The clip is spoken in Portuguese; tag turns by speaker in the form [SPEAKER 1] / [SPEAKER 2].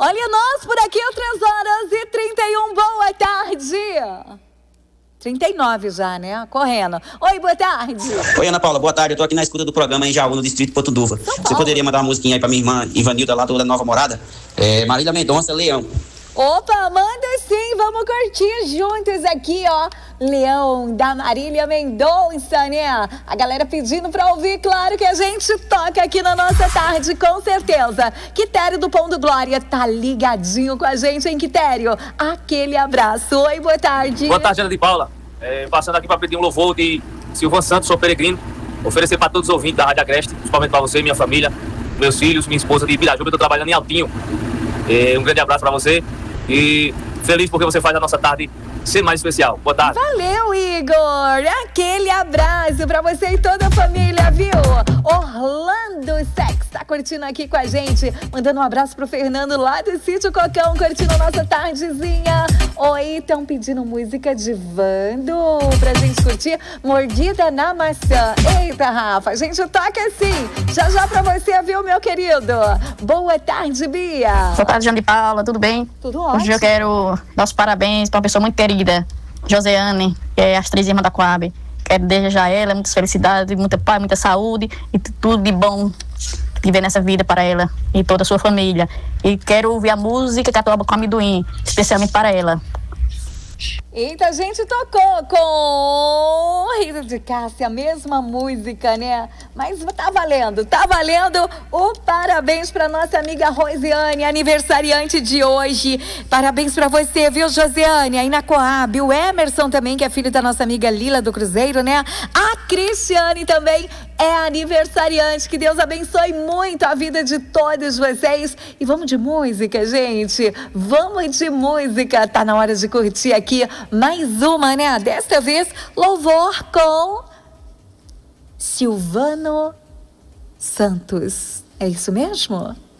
[SPEAKER 1] Olha nós por aqui, 3h31, boa tarde. 39 já, né? Correndo. Oi, boa tarde.
[SPEAKER 2] Oi, Ana Paula, boa tarde. Eu tô aqui na escuta do programa em Jaú, no distrito Porto Duva. Você poderia mandar uma musiquinha aí pra minha irmã Ivanilda, lá da Nova Morada? Marília Mendonça, Leão.
[SPEAKER 1] Opa, manda sim, vamos curtir juntos aqui, ó. Leão, da Marília Mendonça, né? A galera pedindo pra ouvir, claro que a gente toca aqui na nossa tarde, com certeza. Quitério do Pão do Glória tá ligadinho com a gente, hein, Quitério? Aquele abraço. Oi, boa tarde.
[SPEAKER 3] Boa tarde, Ana de Paula. Passando aqui pra pedir um louvor de Silvan Santos, sou peregrino. Oferecer pra todos os ouvintes da Rádio Agreste, principalmente pra você, minha família, meus filhos, minha esposa de Pirajuba. Eu tô trabalhando em Altinho. Um grande abraço pra você. E feliz porque você faz a nossa tarde ser mais especial. Boa tarde.
[SPEAKER 1] Valeu, Igor. Aquele abraço pra você e toda a família, viu? Orlando Sex tá curtindo aqui com a gente. Mandando um abraço pro Fernando lá do Sítio Cocão, curtindo a nossa tardezinha. Oi, estão pedindo música de Vando pra gente curtir. Mordida na maçã. Eita, Rafa, a gente toca assim. Já já pra você, viu, meu querido? Boa tarde, Bia.
[SPEAKER 4] Boa tarde, Ana de Paula, tudo bem?
[SPEAKER 1] Tudo ótimo.
[SPEAKER 4] Hoje eu quero dar os parabéns pra uma pessoa muito querida, Joseane, que é atriz irmã da Coab. Quero desejar a ela muitas felicidades, muita paz, muita saúde e tudo de bom que tiver nessa vida para ela e toda a sua família. E quero ouvir a música Catuaba com Amendoim, especialmente para ela.
[SPEAKER 1] Eita, a gente tocou com Rita de Cássia, a mesma música, né? Mas tá valendo o parabéns pra nossa amiga Rosiane, aniversariante de hoje. Parabéns pra você, viu, Josiane, aí na Coab. O Emerson também, que é filho da nossa amiga Lila do Cruzeiro, né? A Cristiane também é aniversariante. Que Deus abençoe muito a vida de todos vocês. E vamos de música, gente. Vamos de música. Tá na hora de curtir aqui mais uma, né? Desta vez, louvor com Silvano Santos. É isso mesmo?